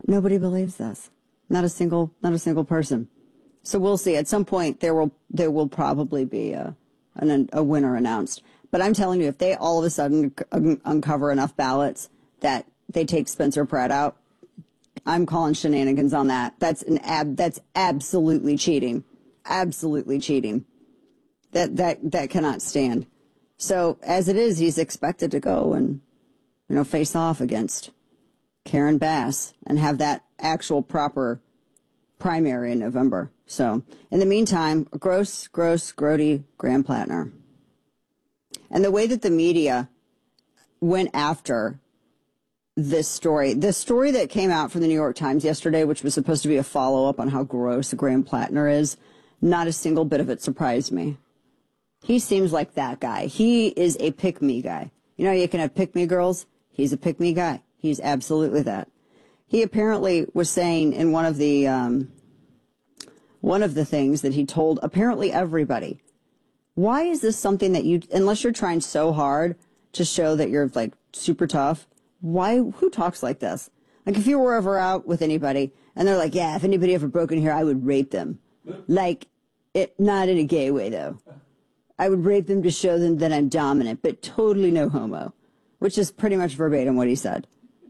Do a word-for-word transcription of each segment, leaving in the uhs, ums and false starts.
Nobody believes this. Not a single, not a single person. So we'll see. At some point, there will there will probably be a an, a winner announced. But I'm telling you, if they all of a sudden un- uncover enough ballots that they take Spencer Pratt out, I'm calling shenanigans on that. That's an ab. That's absolutely cheating. Absolutely cheating. That that that cannot stand. So as it is, he's expected to go and, you know, face off against Karen Bass and have that actual proper primary in November. So in the meantime, gross, gross, grody, Graham Plattner. And the way that the media went after this story, the story that came out from the New York Times yesterday, which was supposed to be a follow-up on how gross Graham Plattner is, not a single bit of it surprised me. He seems like that guy. He is a pick-me guy. You know, you can have pick-me girls. He's a pick-me guy. He's absolutely that. He apparently was saying in one of the um, one of the things that he told apparently everybody, why is this something that you, unless you're trying so hard to show that you're like super tough, why, who talks like this? Like if you were ever out with anybody and they're like, yeah, if anybody ever broke in here, I would rape them. Like, it, not in a gay way though. I would rape them to show them that I'm dominant, but totally no homo, which is pretty much verbatim what he said.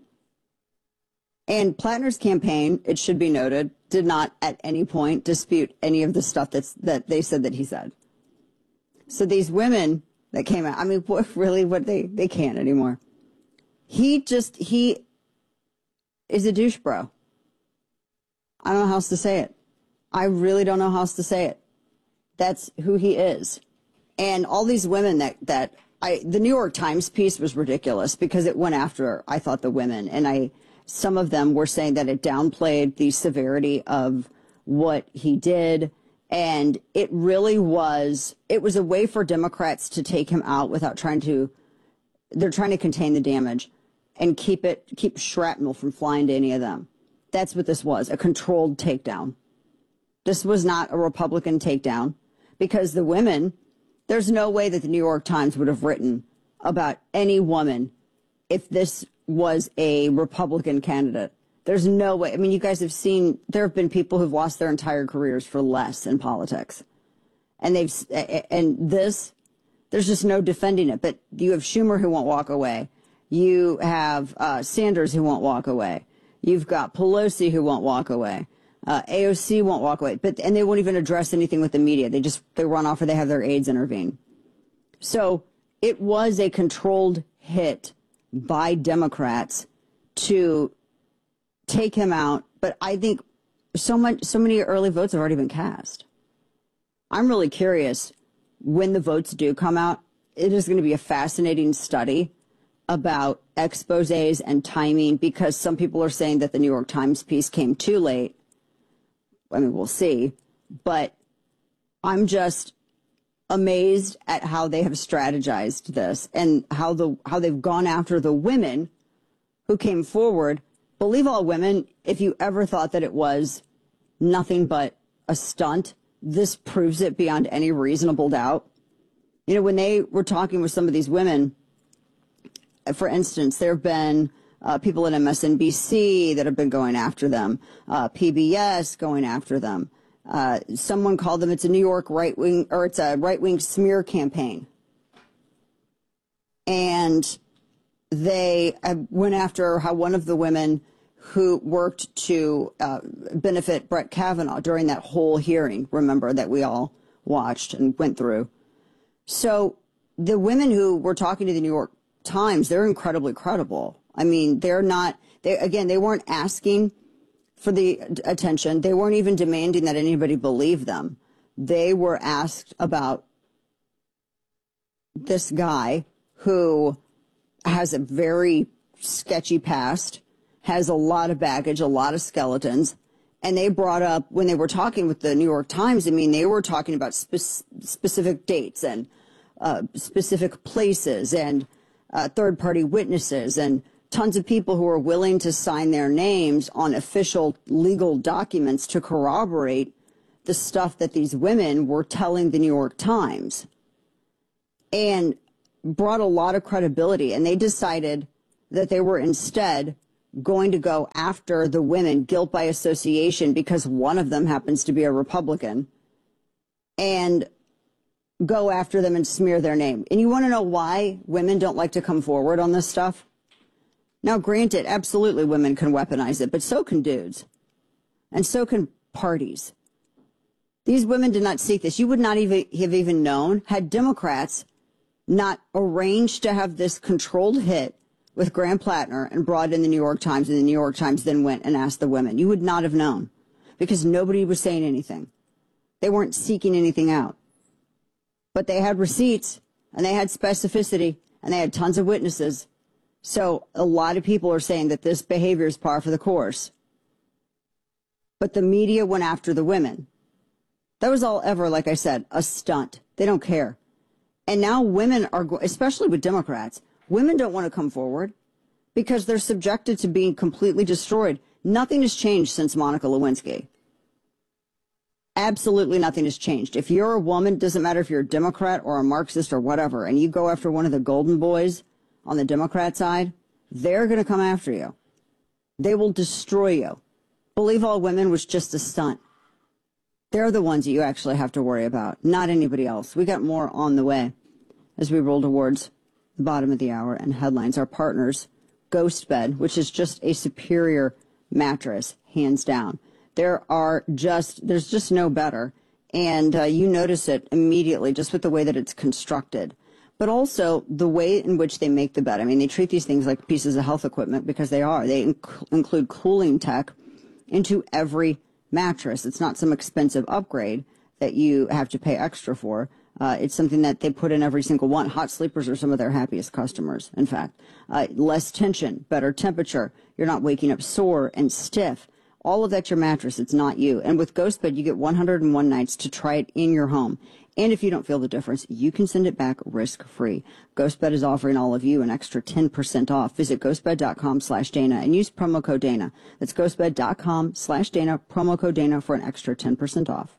And Plattner's campaign, it should be noted, did not at any point dispute any of the stuff that's, that they said that he said. So these women that came out, I mean, what, really, what they, they can't anymore. He just, he is a douche bro. I don't know how else to say it. I really don't know how else to say it. That's who he is. And all these women that, that I, the New York Times piece was ridiculous because it went after, I thought, the women. And I, some of them were saying that it downplayed the severity of what he did. And it really was, it was a way for Democrats to take him out without trying to, they're trying to contain the damage and keep it, keep shrapnel from flying to any of them. That's what this was, a controlled takedown. This was not a Republican takedown because the women, there's no way that the New York Times would have written about any woman if this was a Republican candidate. There's no way. I mean, you guys have seen, there have been people who've lost their entire careers for less in politics. And they've, and this, there's just no defending it. But you have Schumer who won't walk away. You have uh, Sanders who won't walk away. You've got Pelosi who won't walk away. Uh, A O C won't walk away. But, and they won't even address anything with the media. They just, they run off or they have their aides intervene. So it was a controlled hit by Democrats to take him out, but I think so much, so many early votes have already been cast. I'm really curious when the votes do come out. It is going to be a fascinating study about exposés and timing because some people are saying that the New York Times piece came too late. I mean, we'll see, but I'm just amazed at how they have strategized this and how the how they've gone after the women who came forward. Believe all women, if you ever thought that it was nothing but a stunt, this proves it beyond any reasonable doubt. You know, when they were talking with some of these women, for instance, there have been uh, people at M S N B C that have been going after them, uh, P B S going after them. Uh, someone called them, it's a New York right-wing, or it's a right-wing smear campaign. And they uh, went after how one of the women who worked to uh, benefit Brett Kavanaugh during that whole hearing, remember, that we all watched and went through. So the women who were talking to the New York Times, they're incredibly credible. I mean, they're not, they again, they weren't asking for the attention. They weren't even demanding that anybody believe them. They were asked about this guy who has a very sketchy past, has a lot of baggage, a lot of skeletons. And they brought up, when they were talking with the New York Times, I mean, they were talking about spe- specific dates and uh, specific places and uh, third-party witnesses and tons of people who are willing to sign their names on official legal documents to corroborate the stuff that these women were telling the New York Times, and brought a lot of credibility. And they decided that they were instead going to go after the women, guilt by association, because one of them happens to be a Republican, and go after them and smear their name. And you want to know why women don't like to come forward on this stuff? Now, granted, absolutely women can weaponize it, but so can dudes. And so can parties. These women did not seek this. You would not even have even known had Democrats not arranged to have this controlled hit with Graham Plattner and brought in the New York Times, and the New York Times then went and asked the women. You would not have known because nobody was saying anything. They weren't seeking anything out. But they had receipts, and they had specificity, and they had tons of witnesses. So a lot of people are saying that this behavior is par for the course. But the media went after the women. That was all ever, like I said, a stunt. They don't care. And now women are, especially with Democrats, women don't want to come forward because they're subjected to being completely destroyed. Nothing has changed since Monica Lewinsky. Absolutely nothing has changed. If you're a woman, doesn't matter if you're a Democrat or a Marxist or whatever, and you go after one of the golden boys on the Democrat side, they're going to come after you. They will destroy you. Believe All Women was just a stunt. They're the ones that you actually have to worry about, not anybody else. We got more on the way as we roll towards the bottom of the hour and headlines. Our partners, Ghost Bed, which is just a superior mattress, hands down. There are just, there's just no better. And uh, you notice it immediately just with the way that it's constructed. But also the way in which they make the bed. I mean, they treat these things like pieces of health equipment because they are. They inc- include cooling tech into every mattress. It's not some expensive upgrade that you have to pay extra for. Uh, it's something that they put in every single one. Hot sleepers are some of their happiest customers, in fact. Uh, less tension, better temperature. You're not waking up sore and stiff. All of that's your mattress. It's not you. And with GhostBed, you get one hundred one nights to try it in your home. And if you don't feel the difference, you can send it back risk-free. GhostBed is offering all of you an extra ten percent off. Visit ghostbed.com slash Dana and use promo code Dana. That's ghostbed.com slash Dana, promo code Dana for an extra ten percent off.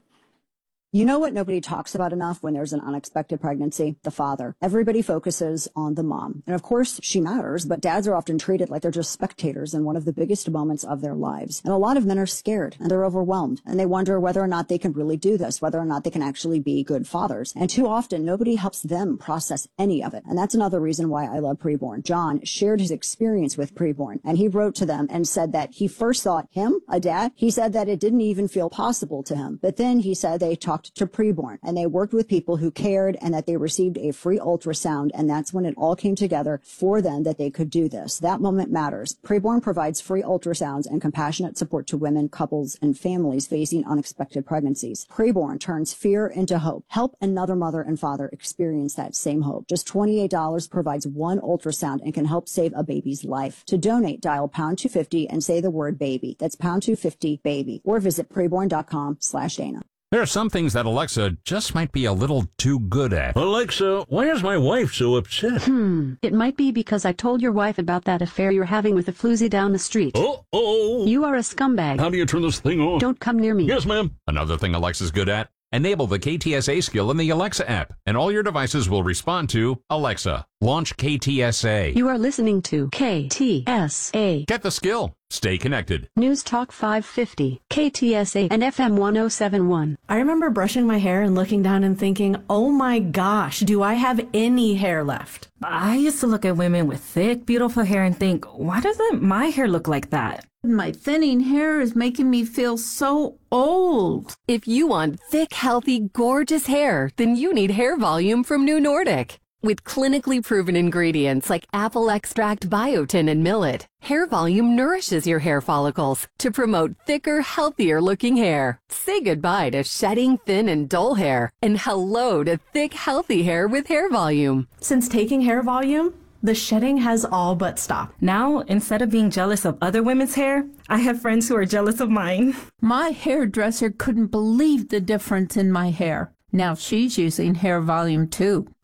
You know what nobody talks about enough when there's an unexpected pregnancy? The father. Everybody focuses on the mom. And of course, she matters, but dads are often treated like they're just spectators in one of the biggest moments of their lives. And a lot of men are scared and they're overwhelmed and they wonder whether or not they can really do this, whether or not they can actually be good fathers. And too often, nobody helps them process any of it. And that's another reason why I love Preborn. John shared his experience with Preborn, and he wrote to them and said that he first thought him, a dad, he said that it didn't even feel possible to him. But then he said they talked to Preborn and they worked with people who cared and that they received a free ultrasound, and that's when it all came together for them that they could do this. That moment matters. Preborn provides free ultrasounds and compassionate support to women, couples, and families facing unexpected pregnancies. Preborn turns fear into hope. Help another mother and father experience that same hope. Just twenty-eight dollars provides one ultrasound and can help save a baby's life. To donate, dial pound two fifty and say the word baby. That's pound two fifty baby, or visit preborn.com slash Dana. There are some things that Alexa just might be a little too good at. Alexa, why is my wife so upset? Hmm, it might be because I told your wife about that affair you're having with a floozy down the street. Uh-oh. You are a scumbag. How do you turn this thing on? Don't come near me. Yes, ma'am. Another thing Alexa's good at? Enable the K T S A skill in the Alexa app, and all your devices will respond to Alexa. Launch K T S A. You are listening to K T S A. Get the skill. Stay connected. News Talk five fifty, K T S A, and F M one oh seven point one. I remember brushing my hair and looking down and thinking, oh my gosh, do I have any hair left? I used to look at women with thick, beautiful hair and think, why doesn't my hair look like that? My thinning hair is making me feel so old. If you want thick, healthy, gorgeous hair, then you need Hair Volume from New Nordic. With clinically proven ingredients like apple extract, biotin, and millet, Hair Volume nourishes your hair follicles to promote thicker, healthier looking hair. Say goodbye to shedding, thin, and dull hair, and hello to thick, healthy hair with Hair Volume. Since taking Hair Volume, the shedding has all but stopped. Now, instead of being jealous of other women's hair, I have friends who are jealous of mine. My hairdresser couldn't believe the difference in my hair. Now she's using Hair Volume too.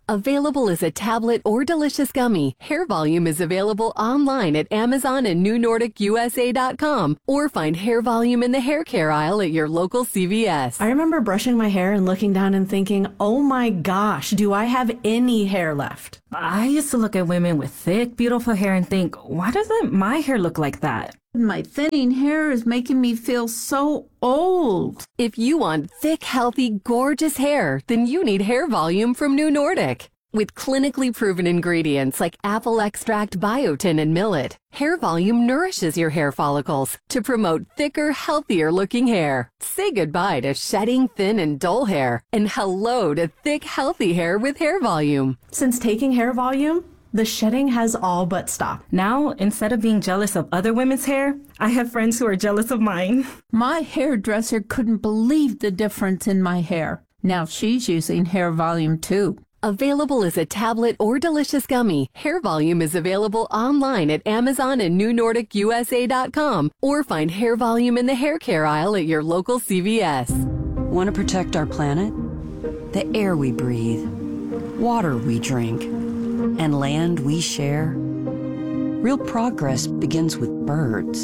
Available as a tablet or delicious gummy, Hair Volume is available online at Amazon and New Nordic U S A dot com, or find Hair Volume in the hair care aisle at your local C V S. I remember brushing my hair and looking down and thinking, oh my gosh, do I have any hair left? I used to look at women with thick, beautiful hair and think, why doesn't my hair look like that? My thinning hair is making me feel so old. If you want thick, healthy, gorgeous hair, then you need Hair Volume from New Nordic. With clinically proven ingredients like apple extract, biotin, and millet, Hair Volume nourishes your hair follicles to promote thicker, healthier looking hair. Say goodbye to shedding, thin, and dull hair, and hello to thick, healthy hair with Hair Volume. Since taking Hair Volume, the shedding has all but stopped. Now, instead of being jealous of other women's hair, I have friends who are jealous of mine. My hairdresser couldn't believe the difference in my hair. Now she's using Hair Volume too. Available as a tablet or delicious gummy, Hair Volume is available online at Amazon and New Nordic U S A dot com, or find Hair Volume in the hair care aisle at your local C V S. Want to protect our planet? The air we breathe, water we drink, and land we share? Real progress begins with birds.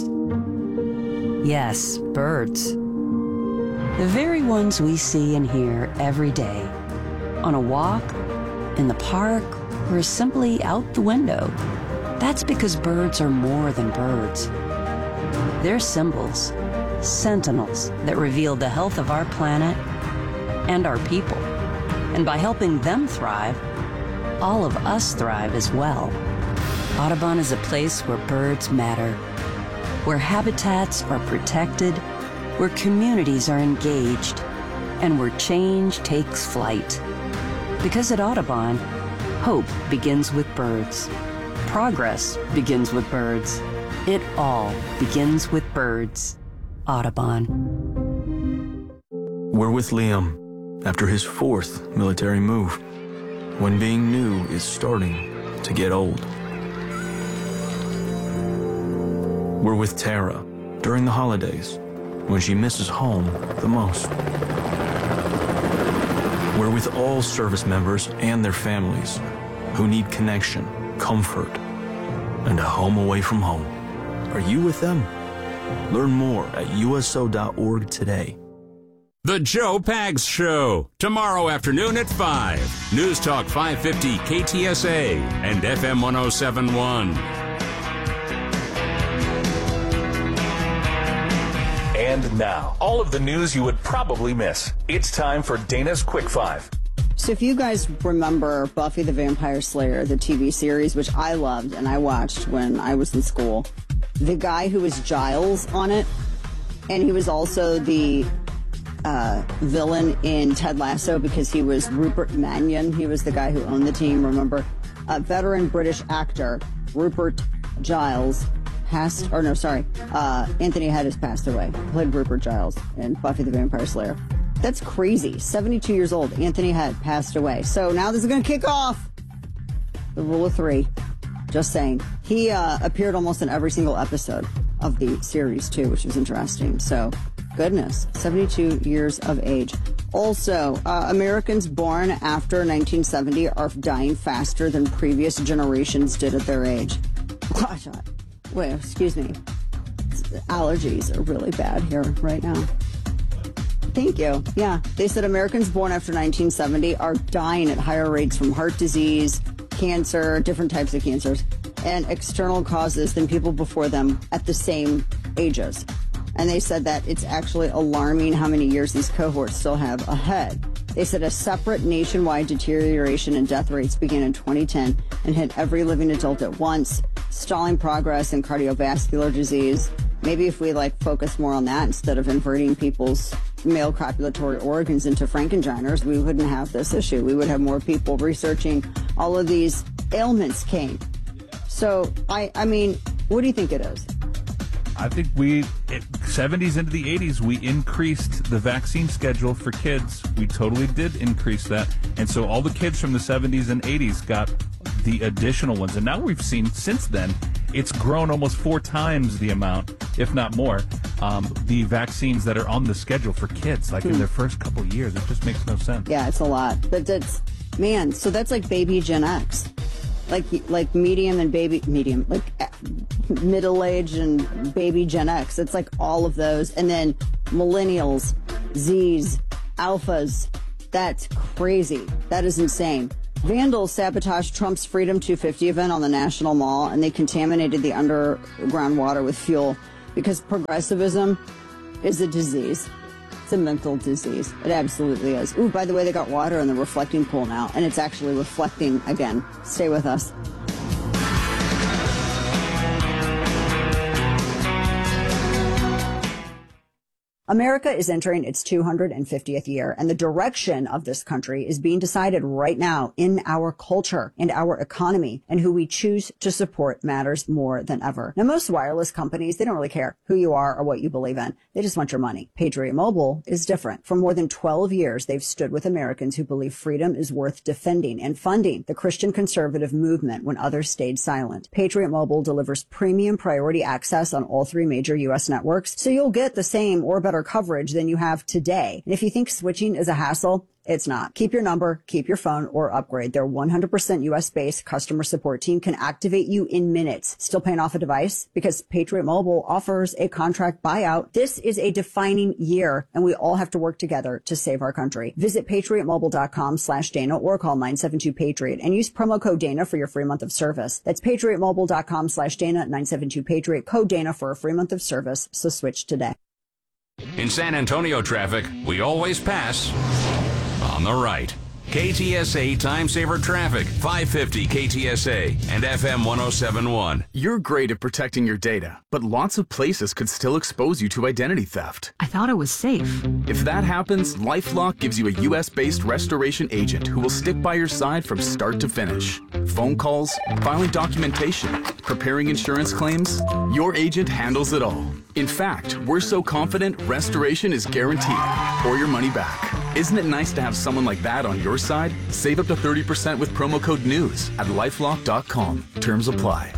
Yes, birds. The very ones we see and hear every day. On a walk, in the park, or simply out the window. That's because birds are more than birds. They're symbols, sentinels that reveal the health of our planet and our people. And by helping them thrive, all of us thrive as well. Audubon is a place where birds matter, where habitats are protected, where communities are engaged, and where change takes flight. Because at Audubon, hope begins with birds. Progress begins with birds. It all begins with birds. Audubon. We're with Liam after his fourth military move, when being new is starting to get old. We're with Tara during the holidays, when she misses home the most. We're with all service members and their families who need connection, comfort, and a home away from home. Are you with them? Learn more at U S O dot org today. The Joe Pags Show, tomorrow afternoon at five. News Talk five fifty K T S A and F M one oh seven point one. And now, all of the news you would probably miss. It's time for Dana's Quick Five. So if you guys remember Buffy the Vampire Slayer, the T V series, which I loved and I watched when I was in school, the guy who was Giles on it, and he was also the uh, villain in Ted Lasso because he was Rupert Mannion. He was the guy who owned the team, remember? A veteran British actor, Rupert Giles, passed, or no, sorry, uh, Anthony Hedges passed away. He played Rupert Giles in Buffy the Vampire Slayer. That's crazy. seventy-two years old. Anthony Head passed away. So now this is going to kick off the rule of three. Just saying. He uh, appeared almost in every single episode of the series, too, which was interesting. So, goodness, seventy-two years of age. Also, uh, Americans born after nineteen seventy are dying faster than previous generations did at their age. Gosh, wait, excuse me. Allergies are really bad here right now. Thank you. Yeah, they said Americans born after nineteen seventy are dying at higher rates from heart disease, cancer, different types of cancers, and external causes than people before them at the same ages. And they said that it's actually alarming how many years these cohorts still have ahead. They said a separate nationwide deterioration in death rates began in twenty ten and hit every living adult at once, stalling progress in cardiovascular disease. Maybe if we like focus more on that instead of inverting people's male copulatory organs into frankenginers, we wouldn't have this issue. We would have more people researching all of these ailments came. So, I, I mean, what do you think it is? I think we, it, seventies into the eighties, we increased the vaccine schedule for kids. We totally did increase that. And so all the kids from the seventies and eighties got the additional ones. And now we've seen since then, it's grown almost four times the amount, if not more, um, the vaccines that are on the schedule for kids, like hmm. in their first couple of years. It just makes no sense. Yeah, it's a lot. But it's, Man, so that's like baby Gen X. Like like medium and baby, medium, like middle-aged and baby Gen X. It's like all of those. And then millennials, Zs, alphas. That's crazy. That is insane. Vandals sabotaged Trump's Freedom two fifty event on the National Mall, and they contaminated the underground water with fuel because progressivism is a disease. It's a mental disease. It absolutely is. Ooh, by the way, they got water in the reflecting pool now, and it's actually reflecting again. Stay with us. America is entering its two hundred fiftieth year, and the direction of this country is being decided right now in our culture and our economy, and who we choose to support matters more than ever. Now, most wireless companies, they don't really care who you are or what you believe in. They just want your money. Patriot Mobile is different. For more than twelve years, they've stood with Americans who believe freedom is worth defending and funding the Christian conservative movement when others stayed silent. Patriot Mobile delivers premium priority access on all three major U S networks, so you'll get the same or better coverage than you have today. And if you think switching is a hassle, it's not. Keep your number, keep your phone, or upgrade. Their one hundred percent U S-based customer support team can activate you in minutes. Still paying off a device? Because Patriot Mobile offers a contract buyout. This is a defining year, and we all have to work together to save our country. Visit patriotmobile.com slash Dana or call nine seven two Patriot and use promo code Dana for your free month of service. That's patriotmobile.com slash Dana, nine seven two Patriot, code Dana for a free month of service. So switch today. In San Antonio traffic, we always pass on the right. K T S A Time Saver Traffic, five fifty K T S A and F M one oh seven point one. You're great at protecting your data, but lots of places could still expose you to identity theft. I thought it was safe. If that happens, LifeLock gives you a U S-based restoration agent who will stick by your side from start to finish. Phone calls, filing documentation, preparing insurance claims, your agent handles it all. In fact, we're so confident restoration is guaranteed or your money back. Isn't it nice to have someone like that on your side? Save up to thirty percent with promo code NEWS at lifelock dot com. Terms apply.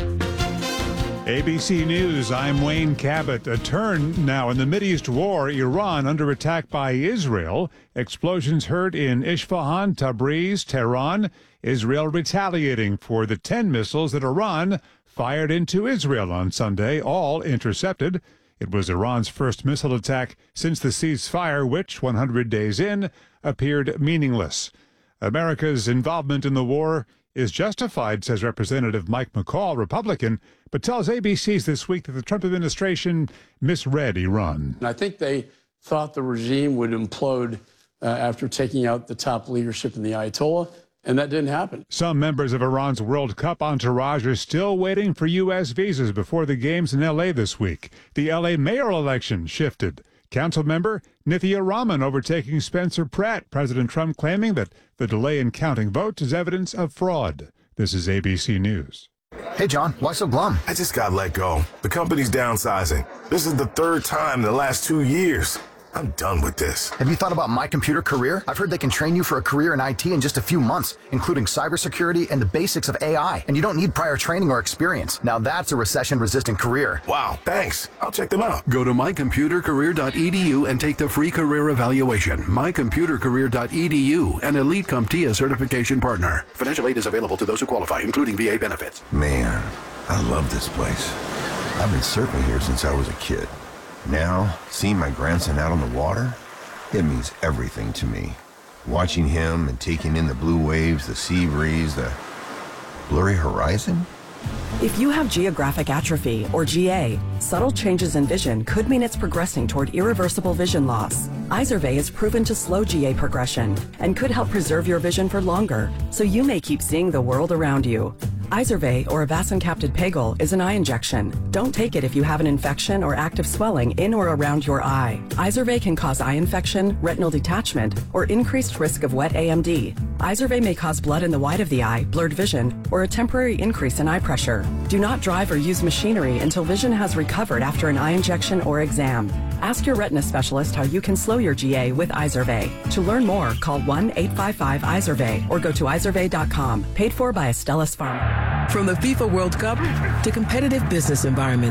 A B C News, I'm Wayne Cabot. A turn now in the Mideast war. Iran under attack by Israel. Explosions heard in Isfahan, Tabriz, Tehran. Israel retaliating for the ten missiles that Iran fired into Israel on Sunday, all intercepted. It was Iran's first missile attack since the ceasefire, which, one hundred days in, appeared meaningless. America's involvement in the war is justified, says Representative Mike McCall, Republican, but tells A B C's This Week that the Trump administration misread Iran. And I think they thought the regime would implode uh, after taking out the top leadership in the Ayatollah, and that didn't happen. Some members of Iran's World Cup entourage are still waiting for U S visas before the games in L A this week. The L A mayoral election shifted. Council member Nithya Raman overtaking Spencer Pratt. President Trump claiming that the delay in counting votes is evidence of fraud. This is A B C News. Hey, John, why so glum? I just got let go. The company's downsizing. This is the third time in the last two years. I'm done with this. Have you thought about My Computer Career? I've heard they can train you for a career in I T in just a few months, including cybersecurity and the basics of A I. And you don't need prior training or experience. Now that's a recession-resistant career. Wow, thanks. I'll check them out. Go to my computer career dot e d u and take the free career evaluation. my computer career dot e d u, an Elite CompTIA certification partner. Financial aid is available to those who qualify, including V A benefits. Man, I love this place. I've been surfing here since I was a kid. Now, seeing my grandson out on the water, it means everything to me. Watching him and taking in the blue waves, the sea breeze, the blurry horizon. If you have geographic atrophy, or G A, subtle changes in vision could mean it's progressing toward irreversible vision loss. Izervay is proven to slow G A progression and could help preserve your vision for longer, so you may keep seeing the world around you. Izervay, or avacincaptad pegol, is an eye injection. Don't take it if you have an infection or active swelling in or around your eye. Izervay can cause eye infection, retinal detachment, or increased risk of wet A M D. Izervay may cause blood in the white of the eye, blurred vision, or a temporary increase in eye pressure. Do not drive or use machinery until vision has recovered after an eye injection or exam. Ask your retina specialist how you can slow your G A with Izervay. To learn more, call one eight five five Izervay or go to izervay dot com. Paid for by Astellas Pharma. From the FIFA World Cup to competitive business environments,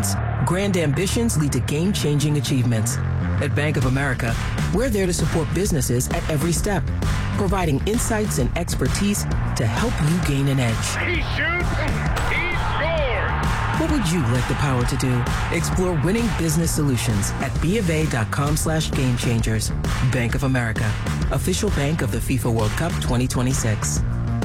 Grand ambitions lead to game-changing achievements. At Bank of America, we're there to support businesses at every step, providing insights and expertise to help you gain an edge. He shoots, he scores! What would you like the power to do? Explore winning business solutions at BofA.com slash game changers. Bank of America, official bank of the FIFA World Cup twenty twenty-six.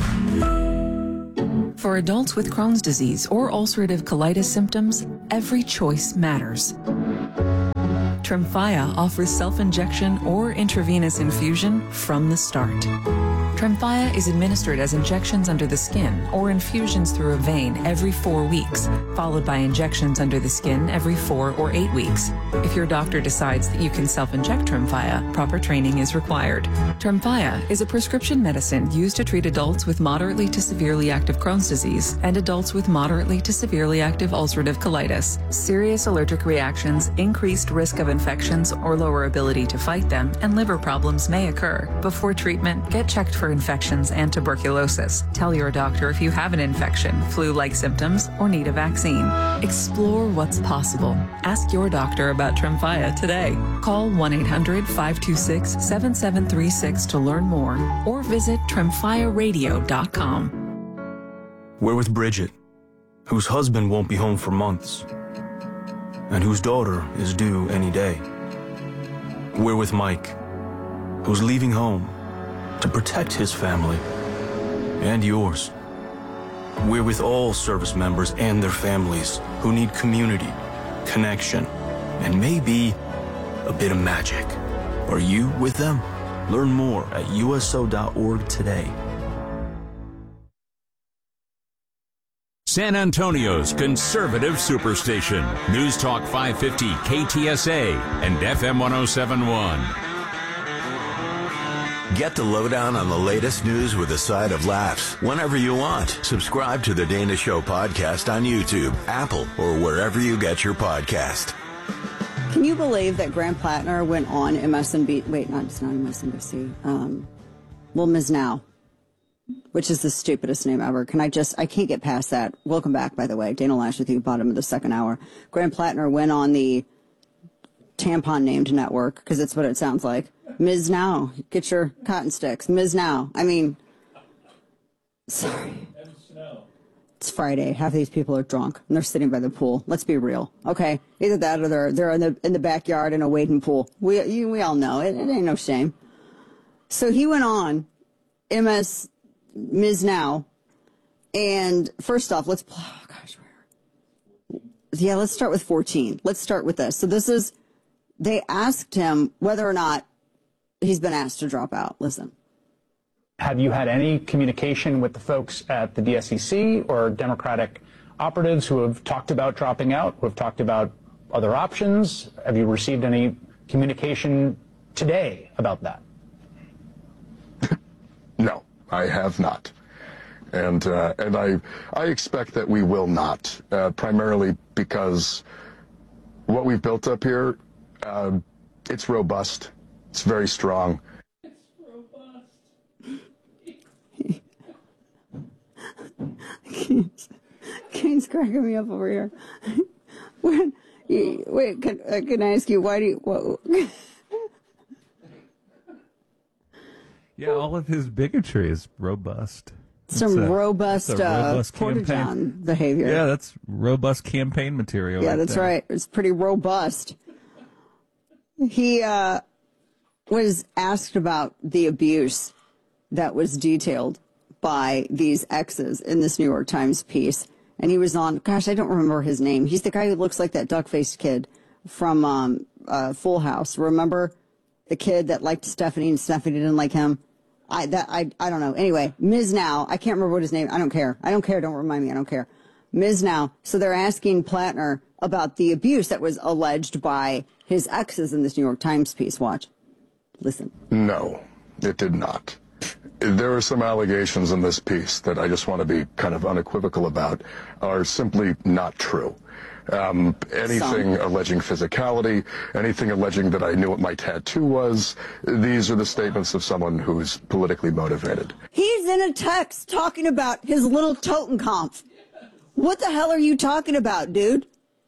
For adults with Crohn's disease or ulcerative colitis symptoms, every choice matters. Tremfya offers self-injection or intravenous infusion from the start. Tremfya is administered as injections under the skin or infusions through a vein every four weeks, followed by injections under the skin every four or eight weeks. If your doctor decides that you can self-inject Tremfya, proper training is required. Tremfya is a prescription medicine used to treat adults with moderately to severely active Crohn's disease and adults with moderately to severely active ulcerative colitis. Serious allergic reactions, increased risk of infections or lower ability to fight them, and liver problems may occur. Before treatment, get checked for infections and tuberculosis. Tell your doctor if you have an infection, flu-like symptoms, or need a vaccine. Explore what's possible. Ask your doctor about Tremfya today. Call one eight hundred, five two six, seven seven three six to learn more or visit tremfya radio dot com. We're with Bridget, whose husband won't be home for months, and whose daughter is due any day. We're with Mike, who's leaving home to protect his family and yours. We're with all service members and their families who need community, connection, and maybe a bit of magic. Are you with them? Learn more at U S O dot org today. San Antonio's conservative superstation. News Talk five fifty K T S A and F M one oh seven point one. Get the lowdown on the latest news with a side of laughs whenever you want. Subscribe to the Dana Show podcast on YouTube, Apple, or wherever you get your podcast. Can you believe that Graham Plattner went on M S N B C? Wait, not, it's not M S N B C. Um, well, Miz Now, which is the stupidest name ever. Can I just, I can't get past that. Welcome back, by the way. Dana Lash with you, bottom of the second hour. Graham Plattner went on the tampon named network, because it's what it sounds like. Miz Now, get your cotton sticks. Miz Now. I mean, sorry. It's Friday. Half of these people are drunk and they're sitting by the pool. Let's be real. Okay. Either that or they're, they're in the, in the backyard in a wading pool. We, you, we all know it. It ain't no shame. So he went on M S Miz Now. And first off, let's, oh gosh, where? Yeah, let's start with fourteen. Let's start with this. So this is, they asked him whether or not he's been asked to drop out. Listen. Have you had any communication with the folks at the D S E C or Democratic operatives who have talked about dropping out, who have talked about other options? Have you received any communication today about that? No, I have not. And uh, and I, I expect that we will not, uh, primarily because what we've built up here, uh, it's robust. It's very strong. Kane's, Kane's cracking me up over here. When, you, wait, can, uh, can I ask you, why do you... What, yeah, all of his bigotry is robust. Some a, robust, a robust uh, porta-john behavior. Yeah, that's robust campaign material. Yeah, right that's there. right. It's pretty robust. He uh, was asked about the abuse that was detailed by these exes in this New York Times piece. And he was on, gosh, I don't remember his name. He's the guy who looks like that duck-faced kid from um, uh, Full House. Remember the kid that liked Stephanie and Stephanie didn't like him? I that I I don't know. Anyway, Miz Now, I can't remember what his name. I don't care. I don't care. Don't remind me. I don't care. Miz Now. So they're asking Plattner about the abuse that was alleged by his exes in this New York Times piece. Watch. Listen. No, it did not. There are some allegations in this piece that I just want to be kind of unequivocal about are simply not true. Um, anything Some. alleging physicality, anything alleging that I knew what my tattoo was, these are the statements of someone who's politically motivated. He's in a text talking about his little Totenkopf. What the hell are you talking about, dude?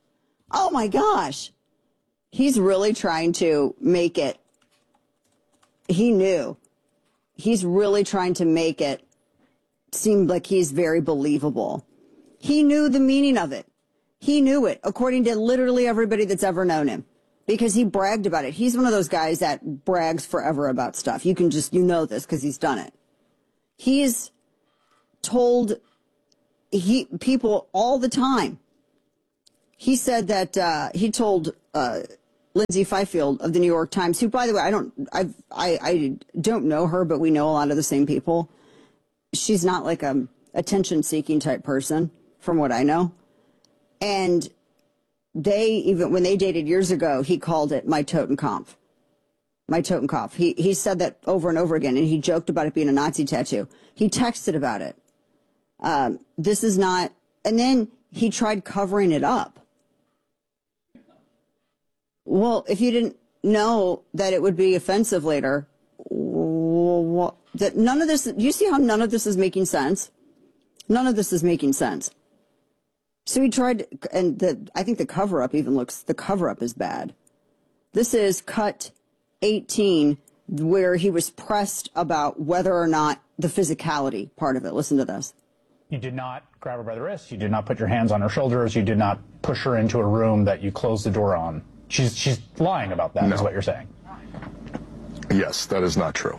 Oh my gosh. He's really trying to make it. He knew. He's really trying to make it seem like he's very believable. He knew the meaning of it. He knew it, according to literally everybody that's ever known him, because he bragged about it. He's one of those guys that brags forever about stuff. You can just, you know this because he's done it. He's told he people all the time. He said that uh, he told uh, Lindsay Fifield of the New York Times, who, by the way, I don't, I've, I, I don't know her, but we know a lot of the same people. She's not like a attention-seeking type person, from what I know. And they, even when they dated years ago, he called it my Totenkopf. My Totenkopf. He, he said that over and over again, and he joked about it being a Nazi tattoo. He texted about it. Um, this is not, and then he tried covering it up. Well, if you didn't know that it would be offensive later, well, that none of this, do you see how none of this is making sense? None of this is making sense. So he tried, and the, I think the cover-up even looks, the cover-up is bad. This is cut eighteen, where he was pressed about whether or not the physicality part of it. Listen to this. You did not grab her by the wrist. You did not put your hands on her shoulders. You did not push her into a room that you closed the door on. She's she's lying about that, no. is what you're saying. Yes, that is not true.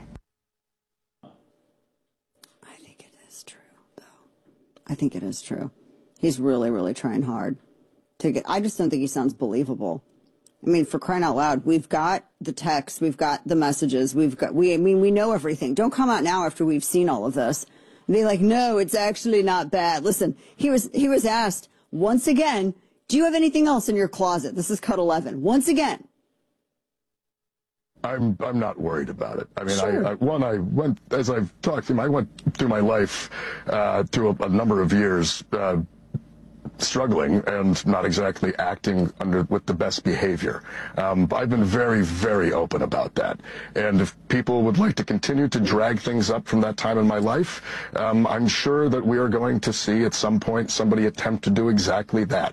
I think it is true, though. I think it is true. He's really, really trying hard to get. I just don't think he sounds believable. I mean, for crying out loud, we've got the text, we've got the messages, we've got. We, I mean, we know everything. Don't come out now after we've seen all of this and be like, "No, it's actually not bad." Listen, he was he was asked once again, "Do you have anything else in your closet?" This is cut eleven. Once again. I'm I'm not worried about it. I mean, Sure. I, I one I went as I've talked to him. I went through my life uh, through a, a number of years. Uh, struggling and not exactly acting under with the best behavior. Um, I've been very, very open about that. And if people would like to continue to drag things up from that time in my life, um, I'm sure that we are going to see at some point somebody attempt to do exactly that.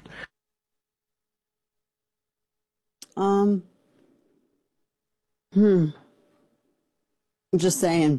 Um. Hmm. I'm just saying.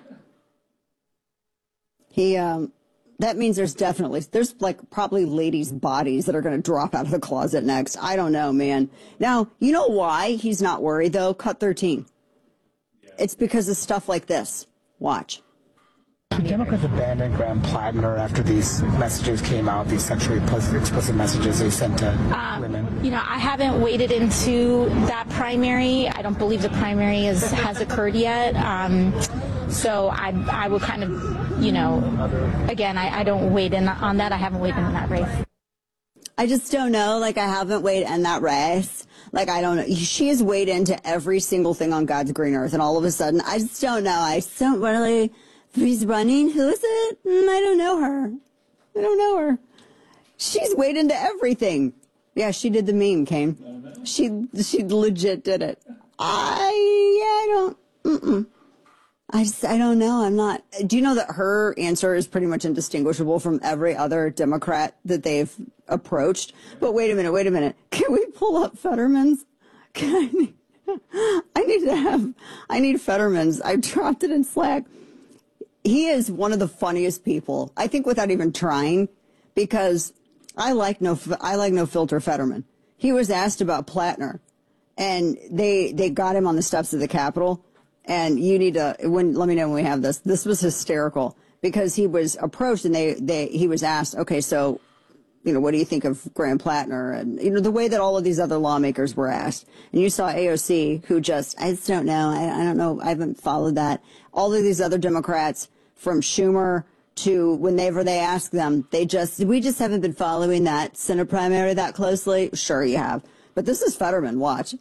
He, um, that means there's definitely, there's like probably ladies' bodies that are going to drop out of the closet next. I don't know, man. Now, you know why he's not worried, though? Cut thirteen. It's because of stuff like this. Watch. The Democrats abandoned Graham Plattner after these messages came out, these sexually explicit messages they sent to um, women. You know, I haven't waded into that primary. I don't believe the primary is, has occurred yet. Um, so I, I would kind of, you know, again, I, I don't wade in on that. I haven't waded in that race. I just don't know. Like, I haven't waded in that race. Like, I don't know. She has waded into every single thing on God's green earth. And all of a sudden, I just don't know. I just don't really... Who's running? Who is it? Mm, I don't know her. I don't know her. She's way into everything. Yeah, she did the meme, Kane. She she legit did it. I yeah, I don't. Mm-mm. I just I don't know. I'm not. Do you know that her answer is pretty much indistinguishable from every other Democrat that they've approached? But wait a minute. Wait a minute. Can we pull up Fetterman's? Can I? I need to have. I need Fetterman's. I dropped it in Slack. He is one of the funniest people, I think, without even trying, because I like no, I like no filter Fetterman. He was asked about Plattner, and they they got him on the steps of the Capitol. And you need to when let me know when we have this. This was hysterical because he was approached and they they he was asked, okay, so, you know, what do you think of Graham Plattner? And you know the way that all of these other lawmakers were asked. And you saw A O C, who just I just don't know, I, I don't know, I haven't followed that. All of these other Democrats, from Schumer to whenever they ask them, they just, we just haven't been following that Senate primary that closely. Sure you have. But this is Fetterman. Watch.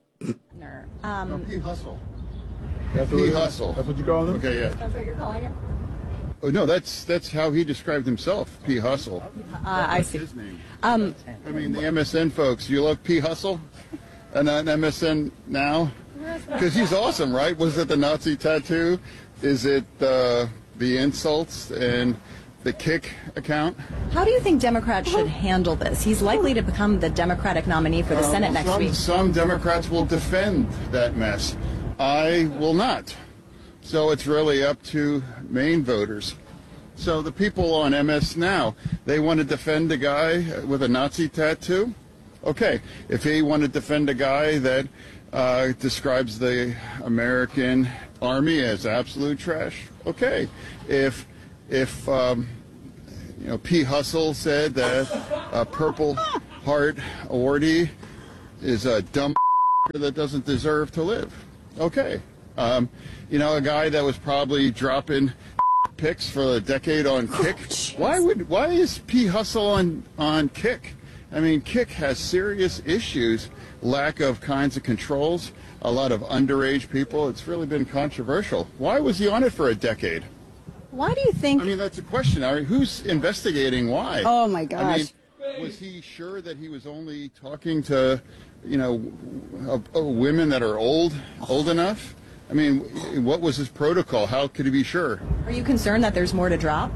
Um, no, P. Hustle. That's P. Hustle. That's what you call him? Okay, yeah. That's what you're calling it? Oh, no, that's that's how he described himself, P. Hustle. Uh, I that's see. his name. Um, I mean, the M S N folks, you love P. Hustle? And on M S N now? Because he's awesome, right? Was it the Nazi tattoo? Is it uh, the insults? And the Kick account. How do you think Democrats should handle this? He's likely to become the Democratic nominee for the Uh, Senate well, next some, week. Some Democrats will defend that mess. I will not. So it's really up to Maine voters. So the people on M S Now, they want to defend a guy with a Nazi tattoo? Okay. If he want to defend a guy that uh, describes the American Army as absolute trash, okay. If, if um, you know, P. Hustle said that a Purple Heart awardee is a dumb that doesn't deserve to live, okay. Um, you know, a guy that was probably dropping picks for a decade on Kick. Why would? Why is P. Hustle on on Kick? I mean, Kick has serious issues, lack of kinds of controls, a lot of underage people. It's really been controversial. Why was he on it for a decade? Why do you think? I mean, that's a question. I mean, who's investigating why? Oh my gosh. I mean, was he sure that he was only talking to, you know, uh, uh, women that are old, old enough? I mean, what was his protocol? How could he be sure? Are you concerned that there's more to drop?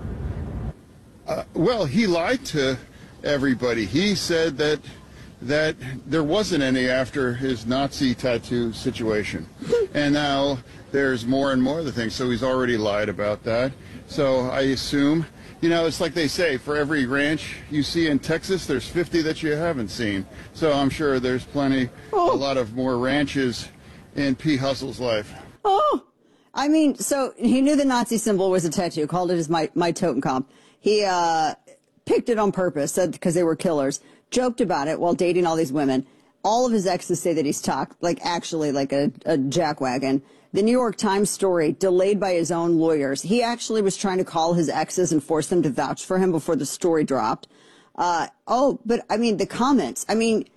Uh, well, he lied to everybody. He said that that there wasn't any after his Nazi tattoo situation. And now there's more and more of the things. So he's already lied about that. So I assume, you know, it's like they say, for every ranch you see in Texas, there's fifty that you haven't seen. So I'm sure there's plenty, a lot of more ranches in P. Hustle's life. Oh, I mean, so he knew the Nazi symbol was a tattoo, called it his my, my Totenkopf. He uh, picked it on purpose, said because they were killers, joked about it while dating all these women. All of his exes say that he's talked, like actually like a, a jackwagon. The New York Times story, delayed by his own lawyers. He actually was trying to call his exes and force them to vouch for him before the story dropped. Uh, oh, but I mean, the comments, I mean,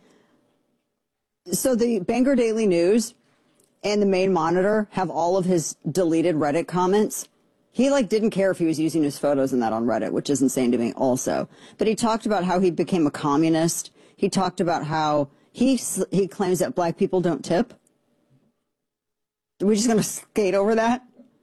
so the Bangor Daily News and the Maine Monitor have all of his deleted Reddit comments. He like didn't care if he was using his photos in that on Reddit, which is insane to me also. But he talked about how he became a communist. He talked about how he he claims that black people don't tip. Are we just going to skate over that?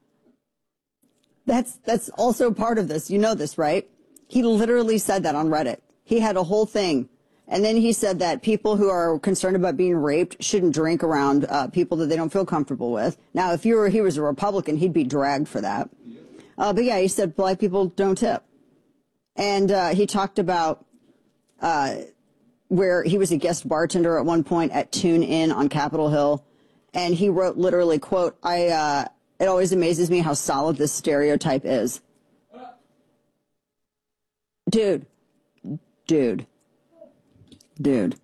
That's that's also part of this. You know this, right? He literally said that on Reddit. He had a whole thing. And then he said that people who are concerned about being raped shouldn't drink around uh, people that they don't feel comfortable with. Now, if you were, he was a Republican, he'd be dragged for that. Uh, but yeah, he said black people don't tip. And uh, he talked about uh, where he was a guest bartender at one point at Tune Inn on Capitol Hill. And he wrote literally, quote, I, uh, it always amazes me how solid this stereotype is. Dude, dude. Dude.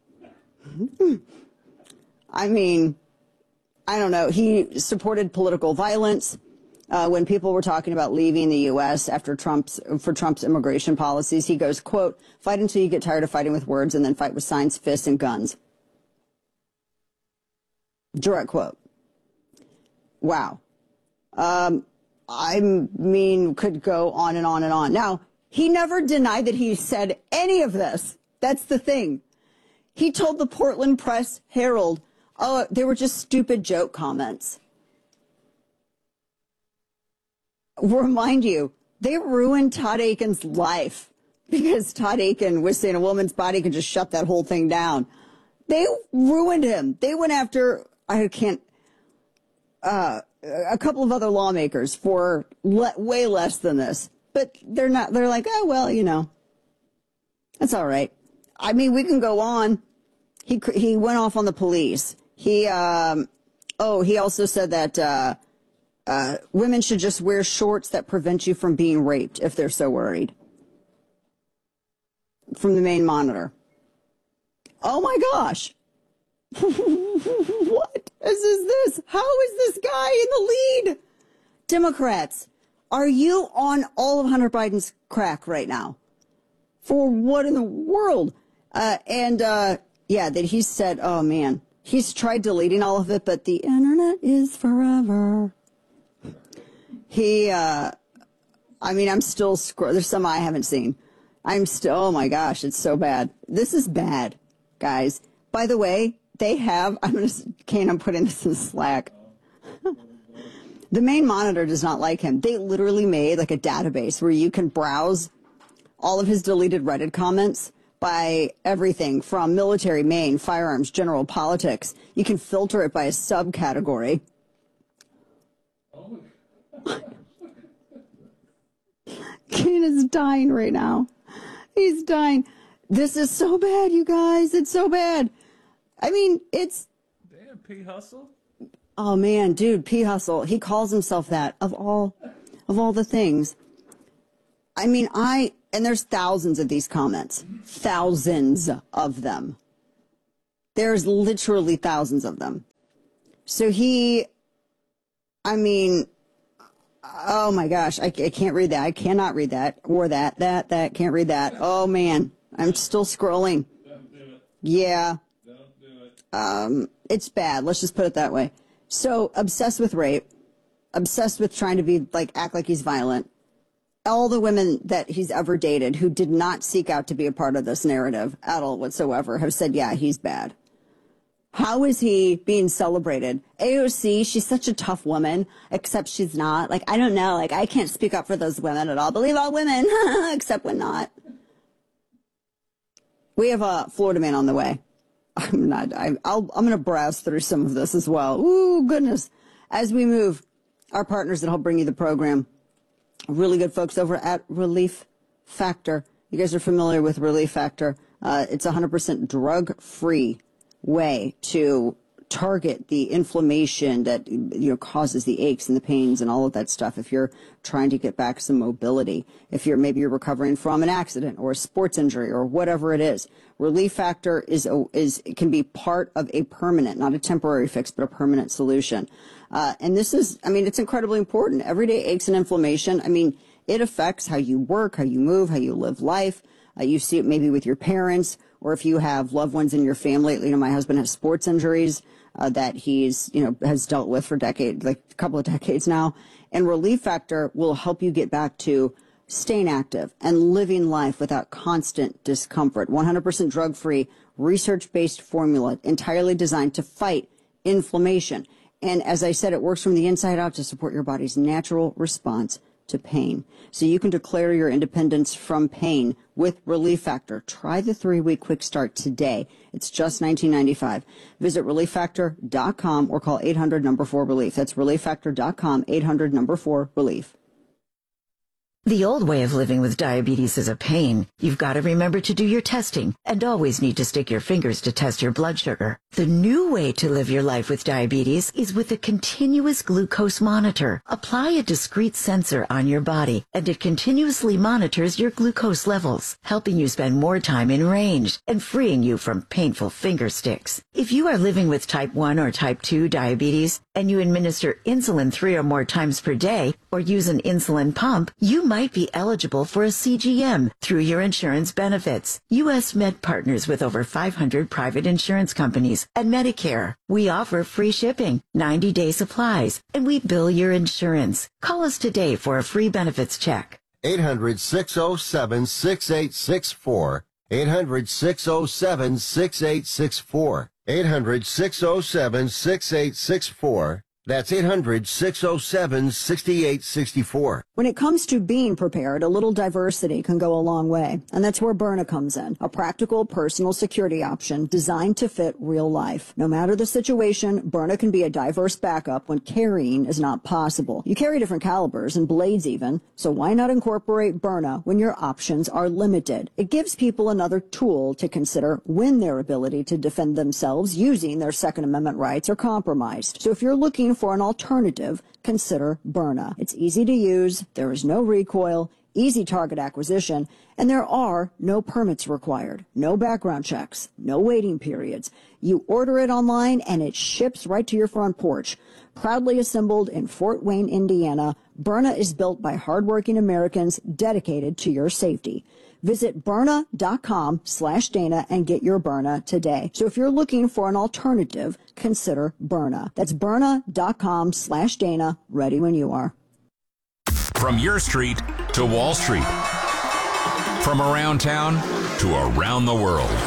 I mean, I don't know. He supported political violence uh, when people were talking about leaving the U S after Trump's for Trump's immigration policies. He goes, quote, fight until you get tired of fighting with words and then fight with signs, fists, and guns. Direct quote. Wow. Um, I mean, could go on and on and on. Now, he never denied that he said any of this. That's the thing. He told the Portland Press Herald, oh, they were just stupid joke comments. Remind you, they ruined Todd Aiken's life because Todd Aiken was saying a woman's body can just shut that whole thing down. They ruined him. They went after, I can't, uh, a couple of other lawmakers for le- way less than this. But they're not, they're like, oh, well, you know, that's all right. I mean, we can go on. He he went off on the police. He, um, oh, he also said that uh, uh, women should just wear shorts that prevent you from being raped if they're so worried. From the Maine Monitor. Oh, my gosh. What is, is this? How is this guy in the lead? Democrats, are you on all of Hunter Biden's crack right now? For what in the world? Uh, and, uh, yeah, that he said, oh, man, he's tried deleting all of it, but the internet is forever. He, uh, I mean, I'm still, scroll- there's some I haven't seen. I'm still, oh, my gosh, it's so bad. This is bad, guys. By the way, they have, I'm going to, Kane, I'm putting this in Slack. The Maine Monitor does not like him. They literally made like a database where you can browse all of his deleted Reddit comments by everything from military, Maine, firearms, general politics. You can filter it by a subcategory. Kane is dying right now. He's dying. This is so bad, you guys. It's so bad. I mean, it's... Damn, P. Hustle? Oh, man, dude, P. Hustle. He calls himself that of all, of all the things. I mean, I... And there's thousands of these comments. Thousands of them. There's literally thousands of them. So he... I mean... Oh, my gosh. I, I can't read that. I cannot read that. Or that, that, that. Can't read that. Oh, man. I'm still scrolling. Don't do it. Yeah. Don't do it. Um, it's bad. Let's just put it that way. So, obsessed with rape. Obsessed with trying to be, like, act like he's violent. All the women that he's ever dated who did not seek out to be a part of this narrative at all whatsoever have said, yeah, he's bad. How is he being celebrated? A O C, she's such a tough woman, except she's not. Like, I don't know. Like, I can't speak up for those women at all. Believe all women, except when not. We have a Florida man on the way. I'm not, I, I'll, I'm going to browse through some of this as well. Ooh, goodness. As we move, our partners that help bring you the program, really good folks over at Relief Factor. You guys are familiar with Relief Factor. Uh, it's a one hundred percent drug-free way to target the inflammation that, you know, causes the aches and the pains and all of that stuff. If you're trying to get back some mobility, if you're maybe you're recovering from an accident or a sports injury or whatever it is, Relief Factor is a, is it can be part of a permanent, not a temporary fix, but a permanent solution. Uh, and this is, I mean, it's incredibly important. Everyday aches and inflammation. I mean, it affects how you work, how you move, how you live life. Uh, you see it maybe with your parents, or if you have loved ones in your family. You know, my husband has sports injuries uh, that he's, you know, has dealt with for decades, like a couple of decades now. And Relief Factor will help you get back to staying active and living life without constant discomfort. one hundred percent drug-free, research-based formula entirely designed to fight inflammation. And as I said, it works from the inside out to support your body's natural response to pain. So you can declare your independence from pain with Relief Factor. Try the three-week quick start today. It's just nineteen ninety-five. Visit relief factor dot com or call eight hundred number four relief. That's relief factor dot com, eight hundred number four relief. The old way of living with diabetes is a pain. You've got to remember to do your testing and always need to stick your fingers to test your blood sugar. The new way to live your life with diabetes is with a continuous glucose monitor. Apply a discrete sensor on your body and it continuously monitors your glucose levels, helping you spend more time in range and freeing you from painful finger sticks. If you are living with type one or type two diabetes and you administer insulin three or more times per day or use an insulin pump, you might be eligible for a C G M through your insurance benefits. U S Med partners with over five hundred private insurance companies and Medicare. We offer free shipping, ninety day supplies, and we bill your insurance. Call us today for a free benefits check. eight hundred, six oh seven, six eight six four. eight hundred, six oh seven, six eight six four. eight hundred, six oh seven, six eight six four. That's eight hundred, six oh seven, six eight six four. When it comes to being prepared, a little diversity can go a long way. And that's where Byrna comes in, a practical personal security option designed to fit real life. No matter the situation, Byrna can be a diverse backup when carrying is not possible. You carry different calibers and blades even, so why not incorporate Byrna when your options are limited? It gives people another tool to consider when their ability to defend themselves using their Second Amendment rights are compromised. So if you're looking for an alternative, consider Byrna. It's easy to use, there is no recoil, easy target acquisition, and there are no permits required, no background checks, no waiting periods. You order it online and it ships right to your front porch. Proudly assembled in Fort Wayne, Indiana, Byrna is built by hardworking Americans dedicated to your safety. Visit Byrna.com slash Dana and get your Byrna today. So if you're looking for an alternative, consider Byrna. That's Byrna.com slash Dana. Ready when you are. From your street to Wall Street. From around town to around the world.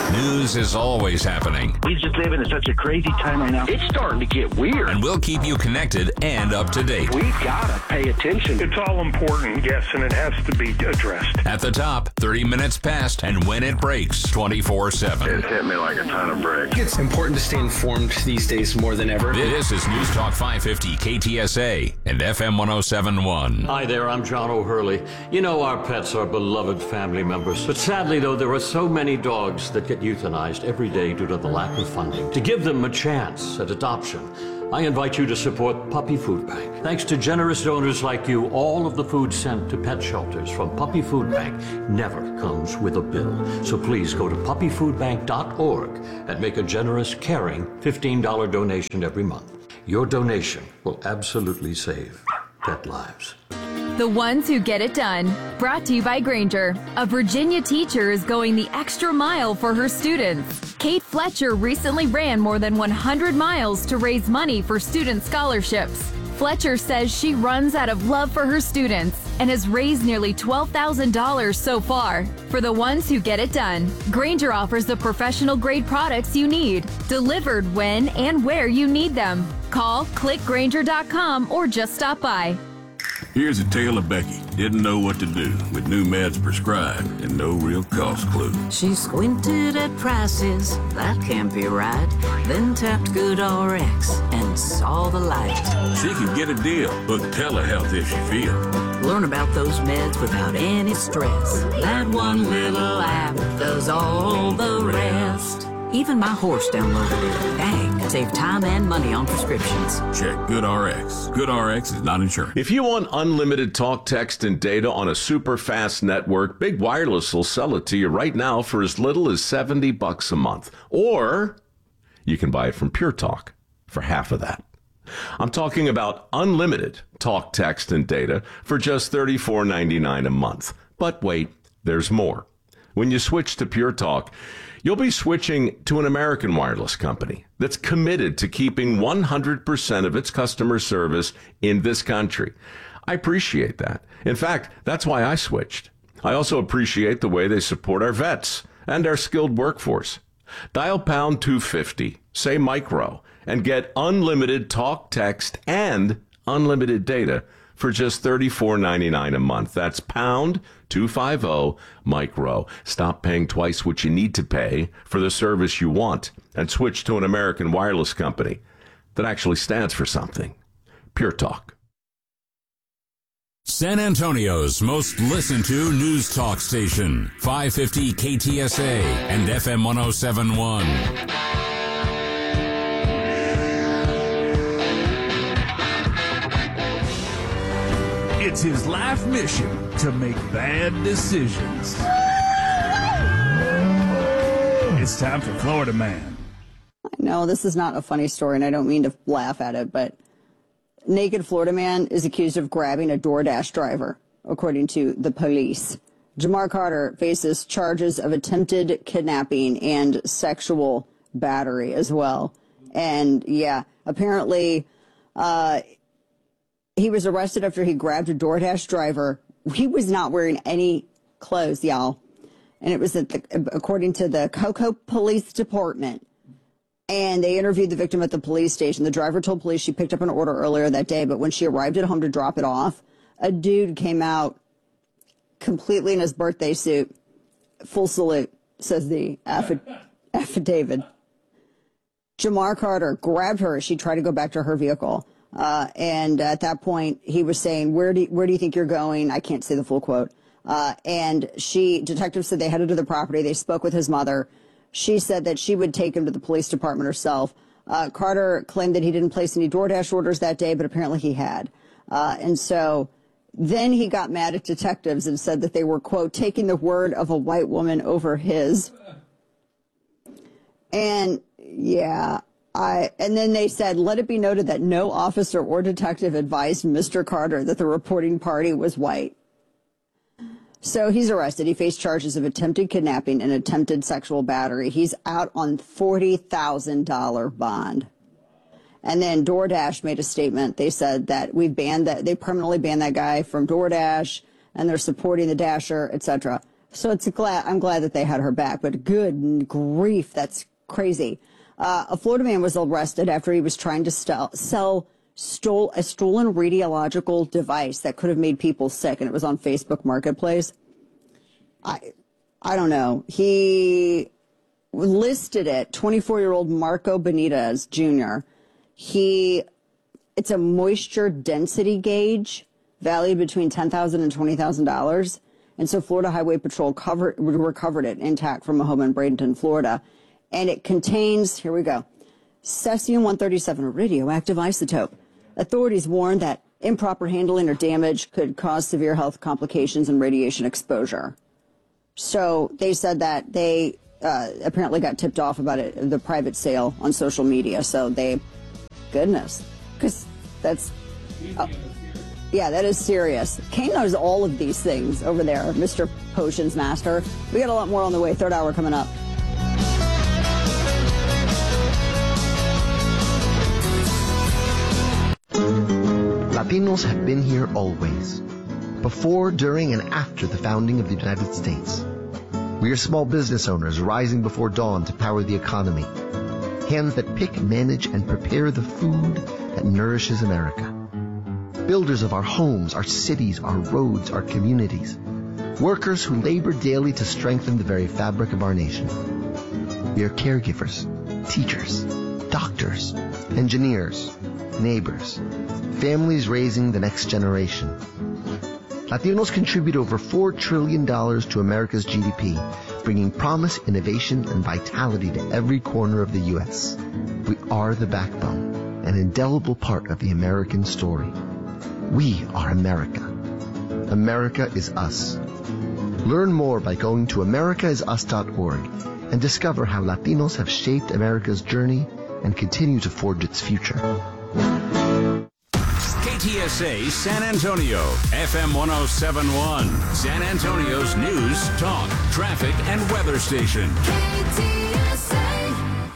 News is always happening. We just living in such a crazy time right now. It's starting to get weird. And we'll keep you connected and up to date. We've got to pay attention. It's all important, yes, and it has to be addressed. At the top, thirty minutes past, and when it breaks, twenty-four seven. It hit me like a ton of bricks. It's important to stay informed these days more than ever. This is News Talk five fifty K T S A and F M one oh seven point one. Hi there, I'm John O'Hurley. You know our pets are beloved family members. But sadly, though, there are so many dogs that get euthanized every day due to the lack of funding. To give them a chance at adoption, I invite you to support Puppy Food Bank. Thanks to generous donors like you, all of the food sent to pet shelters from Puppy Food Bank never comes with a bill. So please go to puppy food bank dot org and make a generous, caring fifteen dollars donation every month. Your donation will absolutely save pet lives. The ones who get it done. Brought to you by Granger. A Virginia teacher is going the extra mile for her students. Kate Fletcher recently ran more than one hundred miles to raise money for student scholarships. Fletcher says she runs out of love for her students and has raised nearly twelve thousand dollars so far. For the ones who get it done, Granger offers the professional grade products you need, delivered when and where you need them. Call, click Granger dot com, or just stop by. Here's a tale of Becky. Didn't know what to do with new meds prescribed and no real cost clue. She squinted at prices, that can't be right. Then tapped GoodRx and saw the light. She could get a deal, book telehealth if she feels. Learn about those meds without any stress. That one little app does all the rest. Even my horse downloaded it. Dang, save time and money on prescriptions. Check GoodRx. GoodRx is not insurance. If you want unlimited talk, text, and data on a super fast network, Big Wireless will sell it to you right now for as little as seventy bucks a month. Or you can buy it from Pure Talk for half of that. I'm talking about unlimited talk, text, and data for just thirty-four ninety-nine a month. But wait, there's more. When you switch to Pure Talk, you'll be switching to an American wireless company that's committed to keeping one hundred percent of its customer service in this country. I appreciate that. In fact, that's why I switched. I also appreciate the way they support our vets and our skilled workforce. Dial pound two fifty, say micro, and get unlimited talk, text, and unlimited data for just thirty-four ninety-nine a month. That's pound two fifty micro. Stop paying twice what you need to pay for the service you want and switch to an American wireless company that actually stands for something. Pure Talk. San Antonio's most listened to news talk station, five fifty K T S A and F M one oh seven point one. It's his life mission to make bad decisions. It's time for Florida Man. I know this is not a funny story, and I don't mean to laugh at it, but naked Florida man is accused of grabbing a DoorDash driver, according to the police. Jamar Carter faces charges of attempted kidnapping and sexual battery as well. And, yeah, apparently uh, he was arrested after he grabbed a DoorDash driver. He was not wearing any clothes, y'all. And it was, at the, according to the Cocoa Police Department. And they interviewed the victim at the police station. The driver told police she picked up an order earlier that day, but when she arrived at home to drop it off, a dude came out completely in his birthday suit. Full salute, says the affid- affidavit. Jamar Carter grabbed her as she tried to go back to her vehicle. Uh, and at that point, he was saying, where do you, where do you think you're going? I can't say the full quote. Uh, and she, detectives said they headed to the property. They spoke with his mother. She said that she would take him to the police department herself. Uh, Carter claimed that he didn't place any DoorDash orders that day, but apparently he had. Uh, and so then he got mad at detectives and said that they were, quote, taking the word of a white woman over his. And, yeah, I, and then they said, let it be noted that no officer or detective advised Mister Carter that the reporting party was white. So he's arrested. He faced charges of attempted kidnapping and attempted sexual battery. He's out on forty thousand dollars bond. And then DoorDash made a statement. They said that we banned that, they permanently banned that guy from DoorDash, and they're supporting the Dasher, et cetera. So it's glad I'm glad that they had her back, but good grief, that's crazy. Uh, a Florida man was arrested after he was trying to sell, sell stole a stolen radiological device that could have made people sick, and it was on Facebook Marketplace. I, I don't know. He listed it. twenty-four-year-old Marco Benitez Junior He, it's a moisture density gauge valued between ten thousand dollars and twenty thousand dollars. And so Florida Highway Patrol covered, recovered it intact from a home in Bradenton, Florida. And it contains, here we go, cesium one thirty-seven, a radioactive isotope. Authorities warned that improper handling or damage could cause severe health complications and radiation exposure. So they said that they uh, apparently got tipped off about it, the private sale on social media. So they, goodness, because that's, uh, yeah, that is serious. Kane knows all of these things over there, Mister Potions Master. We got a lot more on the way. Third hour coming up. Latinos have been here always, before, during, and after the founding of the United States. We are small business owners rising before dawn to power the economy. Hands that pick, manage, and prepare the food that nourishes America. Builders of our homes, our cities, our roads, our communities. Workers who labor daily to strengthen the very fabric of our nation. We are caregivers, teachers, doctors, engineers, neighbors, families raising the next generation. Latinos contribute over four trillion dollars to America's G D P, bringing promise, innovation, and vitality to every corner of the U S. We are the backbone, an indelible part of the American story. We are America. America is us. Learn more by going to america is us dot org and discover how Latinos have shaped America's journey and continue to forge its future. K T S A San Antonio, F M one oh seven point one, San Antonio's news, talk, traffic, and weather station. K T S A.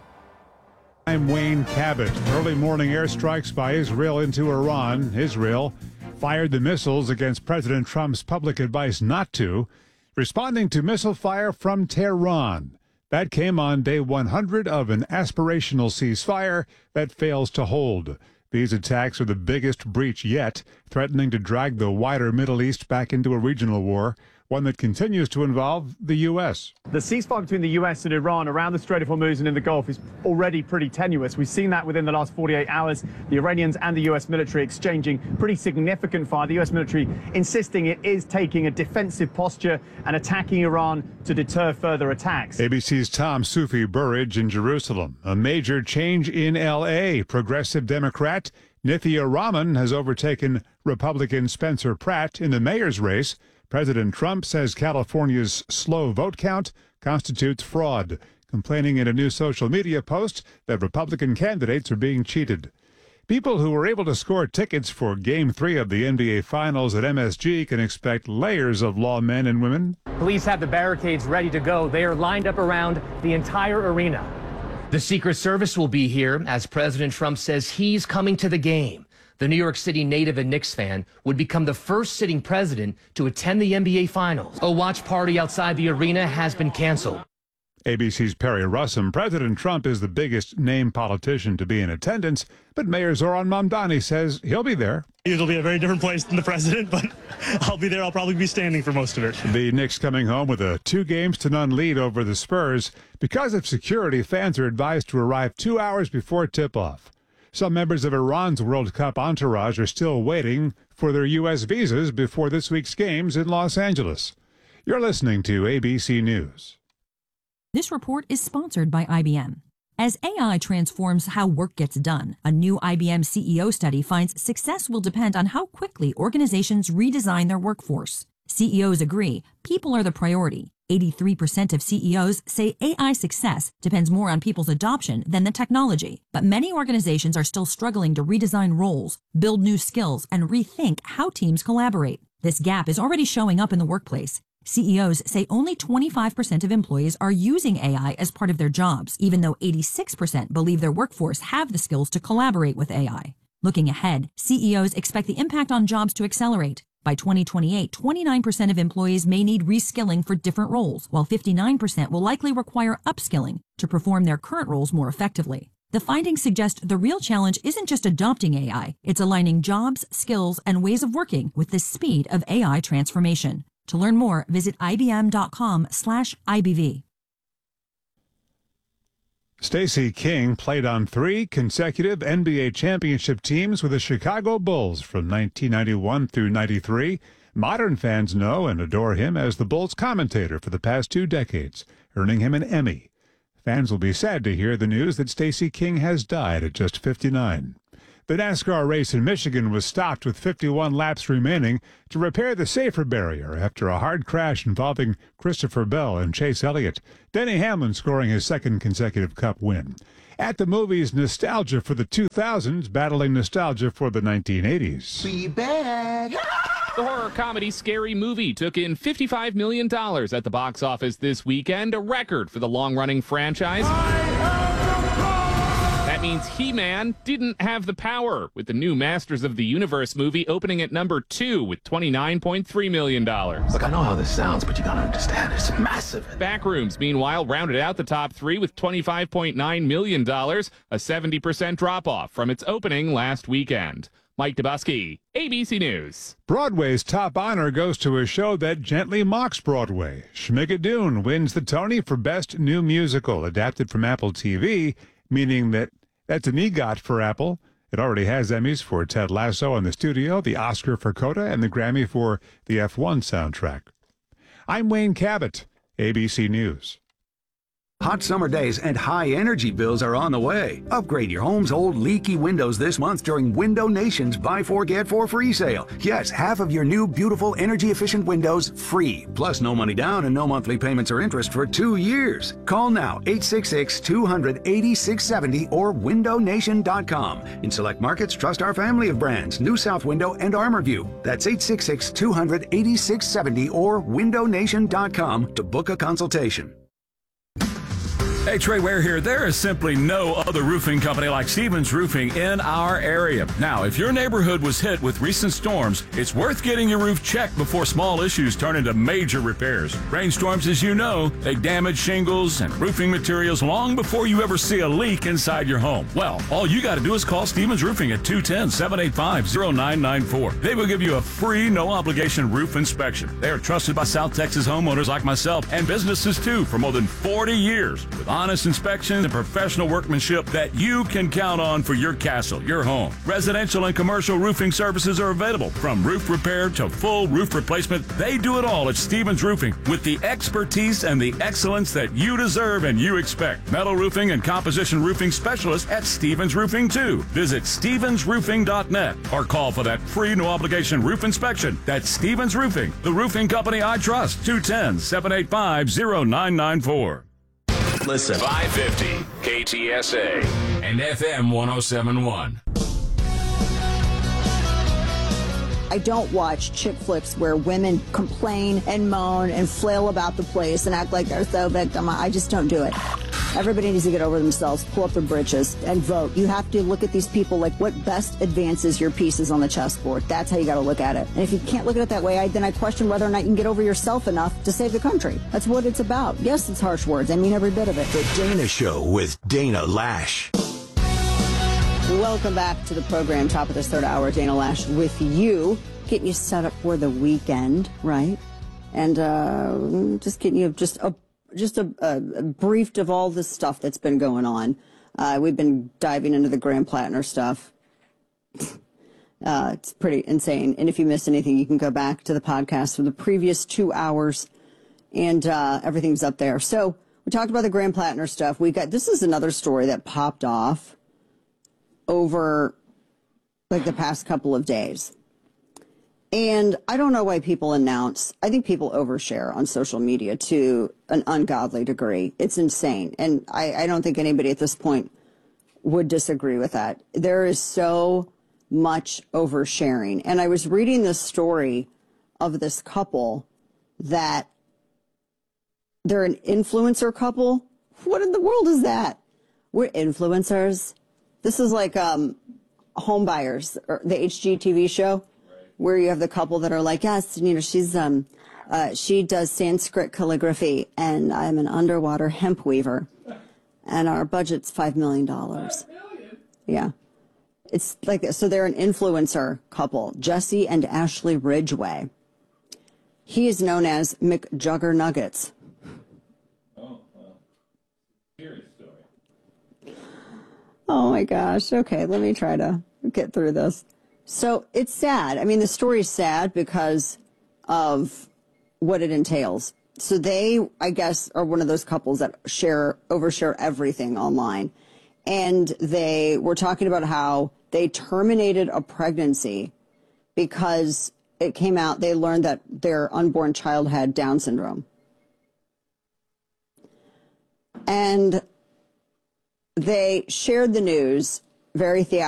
I'm Wayne Cabot. Early morning airstrikes by Israel into Iran. Israel fired the missiles against President Trump's public advice not to, responding to missile fire from Tehran. That came on day one hundred of an aspirational ceasefire that fails to hold. These attacks are the biggest breach yet, threatening to drag the wider Middle East back into a regional war, one that continues to involve the U S. The ceasefire between the U S and Iran around the Strait of Hormuz and in the Gulf is already pretty tenuous. We've seen that within the last forty-eight hours. The Iranians and the U S military exchanging pretty significant fire. The U S military insisting it is taking a defensive posture and attacking Iran to deter further attacks. A B C's Tom Sufi Burridge in Jerusalem. A major change in L A. Progressive Democrat Nithya Raman has overtaken Republican Spencer Pratt in the mayor's race. President Trump says California's slow vote count constitutes fraud, complaining in a new social media post that Republican candidates are being cheated. People who were able to score tickets for Game three of the N B A Finals at M S G can expect layers of lawmen and women. Police have the barricades ready to go. They are lined up around the entire arena. The Secret Service will be here as President Trump says he's coming to the game. The New York City native and Knicks fan would become the first sitting president to attend the N B A Finals. A watch party outside the arena has been canceled. A B C's Perry Russum. President Trump is the biggest name politician to be in attendance, but Mayor Zoran Mamdani says he'll be there. It'll be a very different place than the president, but I'll be there. I'll probably be standing for most of it. The Knicks coming home with a two games to none lead over the Spurs. Because of security, fans are advised to arrive two hours before tip-off. Some members of Iran's World Cup entourage are still waiting for their U S visas before this week's games in Los Angeles. You're listening to A B C News. This report is sponsored by I B M. As A I transforms how work gets done, a new I B M C E O study finds success will depend on how quickly organizations redesign their workforce. C E Os agree people are the priority. eighty-three percent of C E Os say A I success depends more on people's adoption than the technology. But many organizations are still struggling to redesign roles, build new skills, and rethink how teams collaborate. This gap is already showing up in the workplace. C E Os say only twenty-five percent of employees are using A I as part of their jobs, even though eighty-six percent believe their workforce have the skills to collaborate with A I. Looking ahead, C E Os expect the impact on jobs to accelerate. By twenty twenty-eight, twenty-nine percent of employees may need reskilling for different roles, while fifty-nine percent will likely require upskilling to perform their current roles more effectively. The findings suggest the real challenge isn't just adopting A I, it's aligning jobs, skills, and ways of working with the speed of A I transformation. To learn more, visit ibm.com slash IBV. Stacey King played on three consecutive N B A championship teams with the Chicago Bulls from nineteen ninety-one through ninety-three. Modern fans know and adore him as the Bulls commentator for the past two decades, earning him an Emmy. Fans will be sad to hear the news that Stacey King has died at just fifty-nine. The NASCAR race in Michigan was stopped with fifty-one laps remaining to repair the safer barrier after a hard crash involving Christopher Bell and Chase Elliott. Denny Hamlin scoring his second consecutive Cup win. At the movies, nostalgia for the two thousands battling nostalgia for the nineteen eighties. Be back. The horror comedy Scary Movie took in fifty-five million dollars at the box office this weekend, a record for the long-running franchise. That means He-Man didn't have the power, with the new Masters of the Universe movie opening at number two with twenty-nine point three million dollars. Look, I know how this sounds, but you gotta understand, it's massive. Backrooms, meanwhile, rounded out the top three with twenty-five point nine million dollars, a seventy percent drop-off from its opening last weekend. Mike Dubusky, A B C News. Broadway's top honor goes to a show that gently mocks Broadway. Schmigadoon wins the Tony for Best New Musical, adapted from Apple T V, meaning that that's an EGOT for Apple. It already has Emmys for Ted Lasso in the Studio, the Oscar for Coda, and the Grammy for the F one soundtrack. I'm Wayne Cabot, A B C News. Hot summer days and high energy bills are on the way. Upgrade your home's old leaky windows this month during Window Nation's Buy Four Get Four free sale. Yes, half of your new beautiful energy efficient windows free. Plus no money down and no monthly payments or interest for two years. Call now eight six six, two hundred, eighty-six seventy or window nation dot com. In select markets, trust our family of brands, New South Window and ArmorView. That's eight six six, two hundred, eighty-six seventy or window nation dot com to book a consultation. Hey, Trey Ware here. There is simply no other roofing company like Stevens Roofing in our area. Now, if your neighborhood was hit with recent storms, it's worth getting your roof checked before small issues turn into major repairs. Rainstorms, as you know, they damage shingles and roofing materials long before you ever see a leak inside your home. Well, all you got to do is call Stevens Roofing at two one zero, seven eight five, zero nine nine four. They will give you a free, no-obligation roof inspection. They are trusted by South Texas homeowners like myself and businesses, too, for more than forty years. With honest inspections and professional workmanship that you can count on for your castle, your home. Residential and commercial roofing services are available, from roof repair to full roof replacement. They do it all at Stevens Roofing with the expertise and the excellence that you deserve and you expect. Metal roofing and composition roofing specialists at Stevens Roofing too. Visit stevens roofing dot net or call for that free no obligation roof inspection. That's Stevens Roofing, the roofing company I trust. two one zero, seven eight five, zero nine nine four. Listen. five fifty K T S A and F M one oh seven point one. I don't watch chick flicks where women complain and moan and flail about the place and act like they're so victim. I just don't do it. Everybody needs to get over themselves, pull up their britches, and vote. You have to look at these people like what best advances your pieces on the chessboard. That's how you got to look at it. And if you can't look at it that way, I, then I question whether or not you can get over yourself enough to save the country. That's what it's about. Yes, it's harsh words. I mean every bit of it. The Dana Show with Dana Lash. Welcome back to the program, top of this third hour. Dana Lash with you, getting you set up for the weekend, right? And uh, just getting you just a just a, a, a briefed of all this stuff that's been going on. Uh, we've been diving into the Graham Plattner stuff. uh, it's pretty insane. And if you missed anything, you can go back to the podcast for the previous two hours, and uh, everything's up there. So we talked about the Graham Plattner stuff. We got this is another story that popped off over like the past couple of days. And I don't know why people announce, I think people overshare on social media to an ungodly degree. It's insane. And I, I don't think anybody at this point would disagree with that. There is so much oversharing. And I was reading this story of this couple that they're an influencer couple. What in the world is that? We're influencers. This is like um, Home Buyers, or the H G T V show. where you have the couple that are like, yes, you know, she's um, uh, she does Sanskrit calligraphy, and I'm an underwater hemp weaver, and our budget's five million dollars. Yeah, it's like this. So they're an influencer couple, Jesse and Ashley Ridgway. He is known as McJuggernuggets. Oh, well, serious story. Oh my gosh. Okay, let me try to get through this. So it's sad. I mean, the story's sad because of what it entails. So they, I guess, are one of those couples that share, overshare everything online. And they were talking about how they terminated a pregnancy because it came out, they learned that their unborn child had Down syndrome. And they shared the news very theatrically.